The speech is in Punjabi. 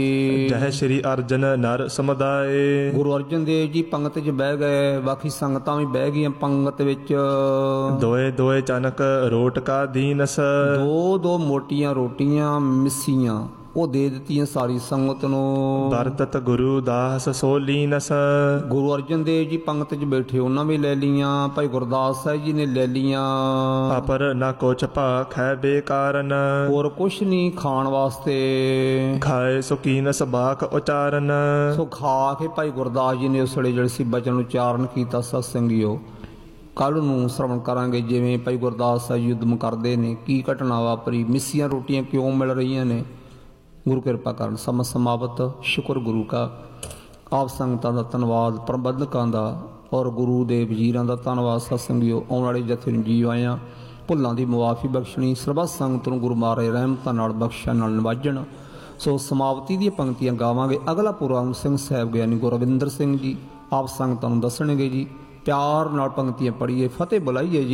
ਜਹ ਸ਼੍ਰੀ ਅਰਜਨ ਨਰ ਸਮੁਦਾਇ। ਗੁਰੂ ਅਰਜਨ ਦੇਵ ਜੀ ਪੰਗਤ 'ਚ ਬਹਿ ਗਏ, ਬਾਕੀ ਸੰਗਤਾਂ ਵੀ ਬਹਿ ਗਈਆਂ ਪੰਗਤ ਵਿੱਚ। ਦੋਏ ਦੋਏ ਚਨਕ ਰੋਟ ਕਾ ਦੀਨਸ। ਦੋ ਦੋ ਮੋਟੀਆਂ ਰੋਟੀਆਂ ਮਿੱਸੀਆਂ ਉਹ ਦੇ ਦਿੱਤੀਆਂ ਸਾਰੀ ਸੰਗਤ ਨੂੰ। ਵਰਤਤ ਗੁਰੂ ਦਾਸ ਸੋਲੀਨਸ। ਗੁਰੂ ਅਰਜਨ ਦੇਵ ਜੀ ਪੰਗਤ 'ਚ ਬੈਠੇ, ਉਹਨਾਂ ਵੀ ਲੈ ਲੀਆਂ। ਭਾਈ ਗੁਰਦਾਸ ਸਾਹਿਬ ਜੀ ਨੇ ਲੈ ਲੀਆਂ। ਅਪਰ ਨਾ ਕੁਛ ਭਾਖ ਹੈ ਬੇਕਾਰਨ। ਹੋਰ ਕੁਛ ਨਹੀਂ ਖਾਣ ਵਾਸਤੇ। ਖਾਏ ਸੁਕੀਨਸ ਬਾਖ ਉਚਾਰਨ। ਸੋ ਖਾ ਕੇ ਭਾਈ ਗੁਰਦਾਸ ਜੀ ਨੇ ਉਸ ਵੇਲੇ ਜਿਹੜੇ ਸੀ ਬਚਨ ਉਚਾਰਨ ਕੀਤਾ। ਸਤਸੰਗੀਓ ਕੱਲ੍ਹ ਨੂੰ ਸ਼ਰਵਣ ਕਰਾਂਗੇ ਜਿਵੇਂ ਭਾਈ ਗੁਰਦਾਸ ਸਾਹਿਬ ਯੁੱਧਮ ਕਰਦੇ ਨੇ, ਕੀ ਘਟਨਾ ਵਾਪਰੀ, ਮਿੱਸੀਆਂ ਰੋਟੀਆਂ ਕਿਉਂ ਮਿਲ ਰਹੀਆਂ ਨੇ। ਗੁਰੂ ਕਿਰਪਾ ਕਰਨ। ਸਮਾਂ ਸਮਾਪਤ। ਸ਼ੁਕਰ ਗੁਰੂ ਕਾ। ਆਪ ਸੰਗਤਾਂ ਦਾ ਧੰਨਵਾਦ, ਪ੍ਰਬੰਧਕਾਂ ਦਾ ਔਰ ਗੁਰੂ ਦੇ ਵਜ਼ੀਰਾਂ ਦਾ ਧੰਨਵਾਦ। ਸਤਸੰਗੀਓ ਆਉਣ ਵਾਲੇ ਜਥੇ ਨੂੰ ਜੀਵ ਆਇਆਂ, ਭੁੱਲਾਂ ਦੀ ਮੁਆਫੀ ਬਖਸ਼ਣੀ, ਸਰਬੱਤ ਸੰਗਤ ਨੂੰ ਗੁਰੂ ਮਹਾਰਾਜ ਰਹਿਮਤਾਂ ਨਾਲ ਬਖਸ਼ਣ ਨਾਲ ਨਿਵਾਜਣ। ਸੋ ਸਮਾਪਤੀ ਦੀਆਂ ਪੰਕਤੀਆਂ ਗਾਵਾਂਗੇ। ਅਗਲਾ ਪੂਰਨ ਸਿੰਘ ਸਾਹਿਬ ਗਿਆਨੀ ਗੁਰਵਿੰਦਰ ਸਿੰਘ ਜੀ ਆਪ ਸੰਗਤਾਂ ਨੂੰ ਦੱਸਣਗੇ ਜੀ। ਪਿਆਰ ਨਾਲ ਪੰਕਤੀਆਂ ਪੜ੍ਹੀਏ, ਫਤਿਹ ਬੁਲਾਈਏ ਜੀ।